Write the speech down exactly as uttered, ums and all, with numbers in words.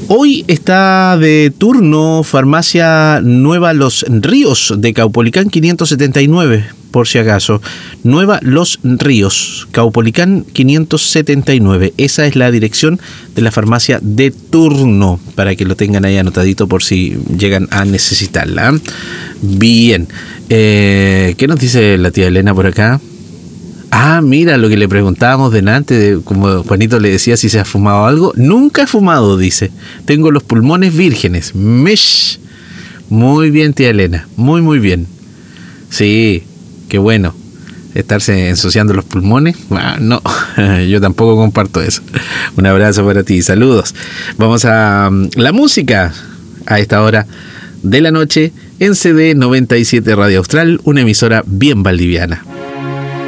Hoy está de turno Farmacia Nueva Los Ríos de Caupolicán quinientos setenta y nueve, por si acaso. Nueva Los Ríos, Caupolicán quinientos setenta y nueve. Esa es la dirección de la farmacia de turno, para que lo tengan ahí anotadito por si llegan a necesitarla. Bien. Eh, ¿Qué nos dice la tía Elena por acá? Ah, mira, lo que le preguntábamos delante, de, como Juanito le decía si se ha fumado algo. Nunca he fumado, dice. Tengo los pulmones vírgenes. Mish. Muy bien, tía Elena. Muy, muy bien. Sí, qué bueno. Estarse ensuciando los pulmones. Ah, no, yo tampoco comparto eso. Un abrazo para ti. Saludos. Vamos a um, la música a esta hora de la noche en C D noventa y siete Radio Austral, una emisora bien valdiviana.